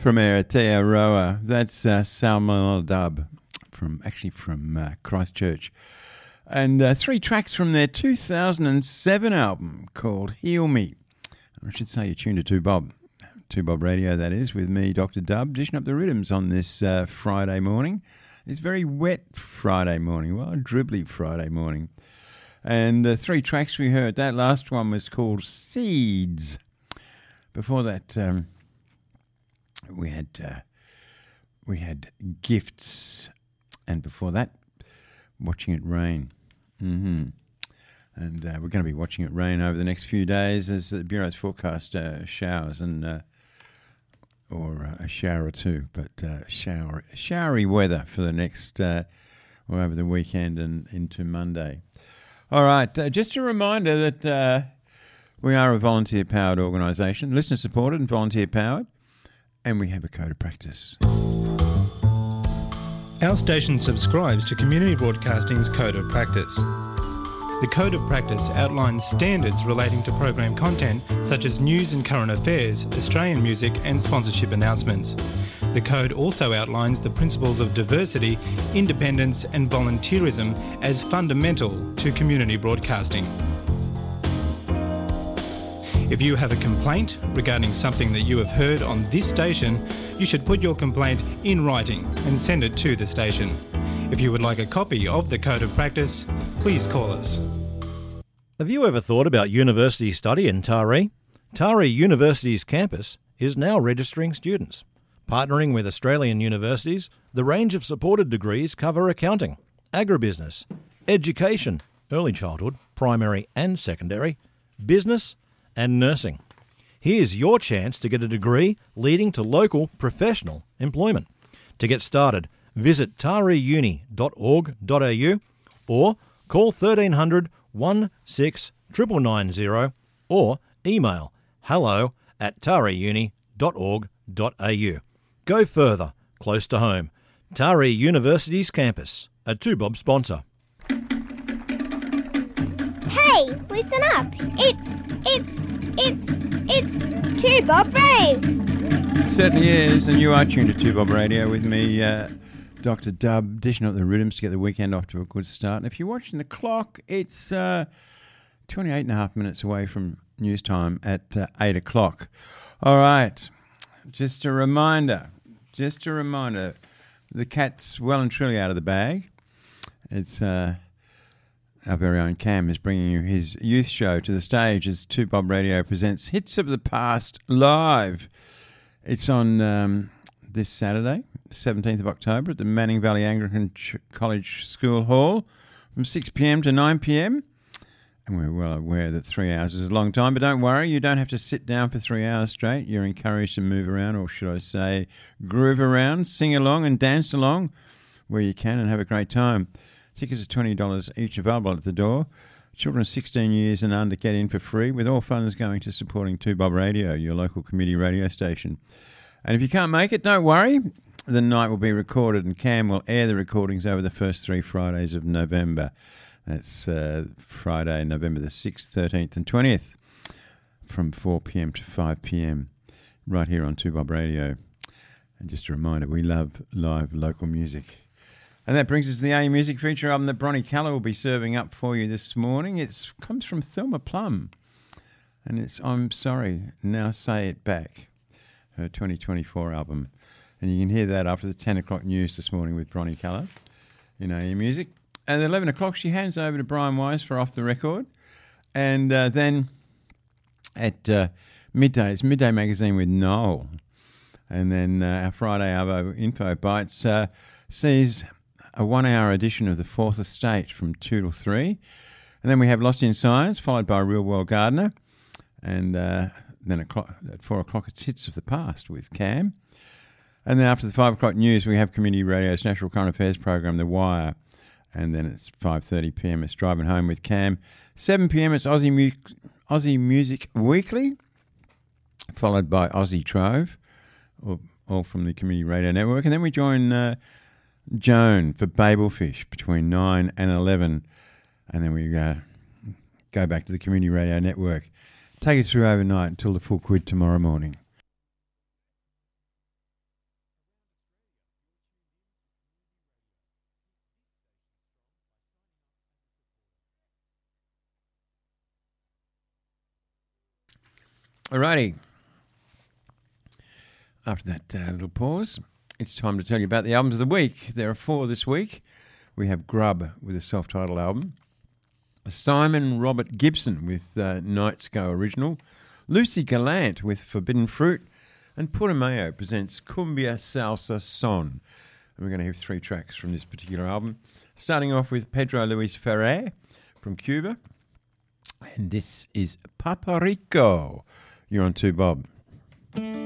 from Aotearoa. That's Salmonella Dub from Christchurch. And 3 tracks from their 2007 album called Heal Me. I should say you're tuned to 2Bob. 2Bob Radio, that is, with me, Dr. Dub, dishing up the rhythms on this Friday morning. It's very wet Friday morning, well, a dribbly Friday morning. And 3 tracks we heard. That last one was called Seeds. Before that, we had Gifts, and before that, Watching It Rain. And we're going to be watching it rain over the next few days as the Bureau's forecast showers and or a shower or two, but showery weather for the next or over the weekend and into Monday. All right, just a reminder that we are a volunteer-powered organisation, listener-supported and volunteer-powered, and we have a code of practice. Our station subscribes to Community Broadcasting's Code of Practice. The Code of Practice outlines standards relating to program content such as news and current affairs, Australian music and sponsorship announcements. The Code also outlines the principles of diversity, independence and volunteerism as fundamental to community broadcasting. If you have a complaint regarding something that you have heard on this station, you should put your complaint in writing and send it to the station. If you would like a copy of the Code of Practice, please call us. Have you ever thought about university study in Taree? Taree University's campus is now registering students. Partnering with Australian universities, the range of supported degrees cover accounting, agribusiness, education, early childhood, primary and secondary, business and nursing. Here's your chance to get a degree leading to local professional employment. To get started, visit tareeuni.org.au or call 1300 16990 or email hello@tareeuni.org.au. Go further, close to home. Taree University's campus, a 2Bob sponsor. Hey, listen up. It's 2Bob Raves. Certainly is, and you are tuned to 2Bob Radio with me, Dr. Dub, dishing up the rhythms to get the weekend off to a good start. And if you're watching the clock, it's 28 and a half minutes away from news time at 8 o'clock. All right, just a reminder, the cat's well and truly out of the bag. It's our very own Cam is bringing you his youth show to the stage as 2Bob Radio presents Hits of the Past live. It's on this Saturday, 17th of October, at the Manning Valley Anglican College School Hall from 6 p.m. to 9 p.m. And we're well aware that 3 hours is a long time, but don't worry, you don't have to sit down for 3 hours straight. You're encouraged to move around, or should I say groove around, sing along and dance along where you can and have a great time. Tickets are $20 each, available at the door. Children 16 years and under get in for free, with all funds going to supporting 2Bob Radio, your local community radio station. And if you can't make it, don't worry. The night will be recorded, and Cam will air the recordings over the first 3 Fridays of November. That's Friday, November the 6th, 13th and 20th, from 4 p.m. to 5 p.m, right here on 2Bob Radio. And just a reminder, we love live local music. And that brings us to the A Music feature album that Bronnie Keller will be serving up for you this morning. It comes from Thelma Plum, and it's I'm Sorry, Now Say It Back, her 2024 album. And you can hear that after the 10 o'clock news this morning with Bronnie Keller in A Music. And at 11 o'clock, she hands over to Brian Wise for Off the Record. And then at midday, it's Midday Magazine with Noel. And then our Friday Arvo Info Bites sees a 1 hour edition of The Fourth Estate from 2 till 3. And then we have Lost in Science, followed by Real World Gardener. And then at 4 o'clock, it's Hits of the Past with Cam. And then after the 5 o'clock news, we have Community Radio's National Current Affairs program, The Wire. And then it's 5:30 p.m, it's Driving Home with Cam. 7 p.m, it's Aussie Music Weekly, followed by Aussie Trove, all from the Community Radio Network. And then we join Joan for Babelfish between 9 and 11. And then we go back to the Community Radio Network. Take us through overnight until the full quid tomorrow morning. Alrighty. After that little pause, it's time to tell you about the albums of the week. There are 4 this week. We have Grub with a self-titled album, Simon Robert Gibson with Nights Go Original, Lucy Gallant with Forbidden Fruit, and Putumayo presents Cumbia Salsa Son. And we're going to have 3 tracks from this particular album, starting off with Pedro Luis Ferrer from Cuba, and this is Paparico. You're on 2 Bob.